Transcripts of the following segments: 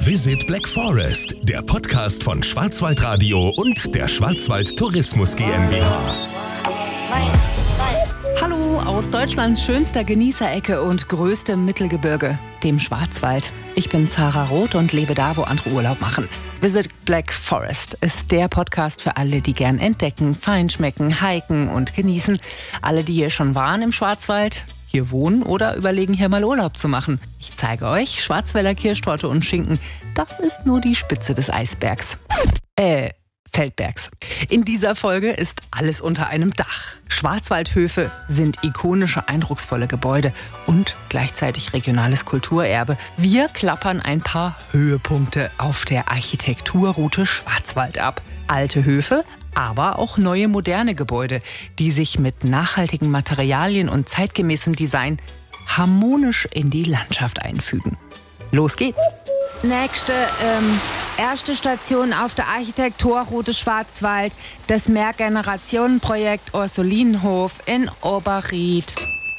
Visit Black Forest, der Podcast von Schwarzwaldradio und der Schwarzwald Tourismus GmbH. Hallo aus Deutschlands schönster Genießerecke und größtem Mittelgebirge, dem Schwarzwald. Ich bin Zara Roth und lebe da, wo andere Urlaub machen. Visit Black Forest ist der Podcast für alle, die gern entdecken, feinschmecken, hiken und genießen. Alle, die hier schon waren im Schwarzwald, hier wohnen oder überlegen, hier mal Urlaub zu machen. Ich zeige euch Schwarzwälder Kirschtorte und Schinken. Das ist nur die Spitze des Eisbergs. Feldbergs. In dieser Folge ist alles unter einem Dach. Schwarzwaldhöfe sind ikonische, eindrucksvolle Gebäude und gleichzeitig regionales Kulturerbe. Wir klappern ein paar Höhepunkte auf der Architekturroute Schwarzwald ab. Alte Höfe, aber auch neue moderne Gebäude, die sich mit nachhaltigen Materialien und zeitgemäßem Design harmonisch in die Landschaft einfügen. Los geht's! Erste Station auf der Architekturroute Schwarzwald, das Mehrgenerationenprojekt Ursulinenhof in Oberried.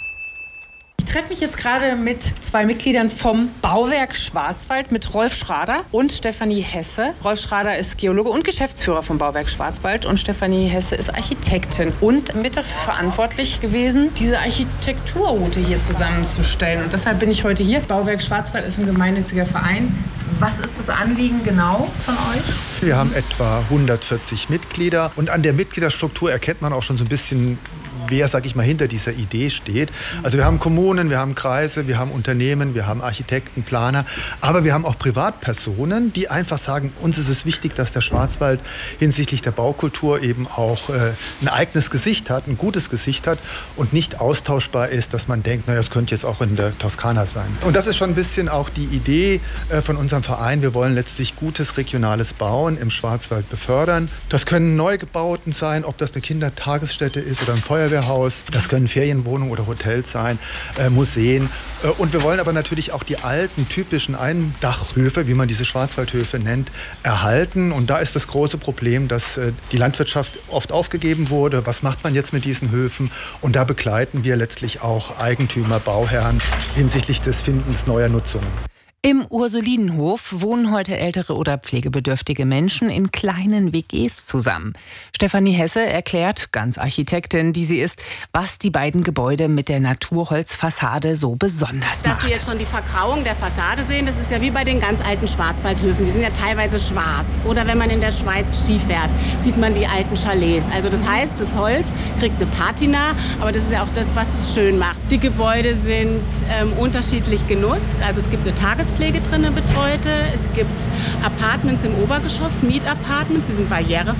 Ich treffe mich jetzt gerade mit zwei Mitgliedern vom Bauwerk Schwarzwald, mit Rolf Schrader und Stefanie Hesse. Rolf Schrader ist Geologe und Geschäftsführer vom Bauwerk Schwarzwald und Stefanie Hesse ist Architektin und mit dafür verantwortlich gewesen, diese Architekturroute hier zusammenzustellen. Und deshalb bin ich heute hier. Bauwerk Schwarzwald ist ein gemeinnütziger Verein. Was ist das Anliegen genau von euch? Wir haben etwa 140 Mitglieder und an der Mitgliederstruktur erkennt man auch schon so ein bisschen, wer, sag ich mal, hinter dieser Idee steht. Also wir haben Kommunen, wir haben Kreise, wir haben Unternehmen, wir haben Architekten, Planer, aber wir haben auch Privatpersonen, die einfach sagen, uns ist es wichtig, dass der Schwarzwald hinsichtlich der Baukultur eben auch ein eigenes Gesicht hat, ein gutes Gesicht hat und nicht austauschbar ist, dass man denkt, naja, das könnte jetzt auch in der Toskana sein. Und das ist schon ein bisschen auch die Idee von unserem Verein. Wir wollen letztlich gutes regionales Bauen im Schwarzwald befördern. Das können Neugebauten sein, ob das eine Kindertagesstätte ist oder ein Feuerwehrhaus. Das können Ferienwohnungen oder Hotels sein, Museen. Und wir wollen aber natürlich auch die alten, typischen Eindachhöfe, wie man diese Schwarzwaldhöfe nennt, erhalten. Und da ist das große Problem, dass die Landwirtschaft oft aufgegeben wurde. Was macht man jetzt mit diesen Höfen? Und da begleiten wir letztlich auch Eigentümer, Bauherren hinsichtlich des Findens neuer Nutzungen. Im Ursulinenhof wohnen heute ältere oder pflegebedürftige Menschen in kleinen WGs zusammen. Stefanie Hesse erklärt, ganz Architektin, die sie ist, was die beiden Gebäude mit der Naturholzfassade so besonders macht. Dass Sie jetzt schon die Vergrauung der Fassade sehen, das ist ja wie bei den ganz alten Schwarzwaldhöfen. Die sind ja teilweise schwarz. Oder wenn man in der Schweiz Ski fährt, sieht man die alten Chalets. Also das heißt, das Holz kriegt eine Patina, aber das ist ja auch das, was es schön macht. Die Gebäude sind unterschiedlich genutzt. Also es gibt eine Tagespflege drin, betreute. Es gibt Apartments im Obergeschoss, Mietapartments, die sind barrierefrei.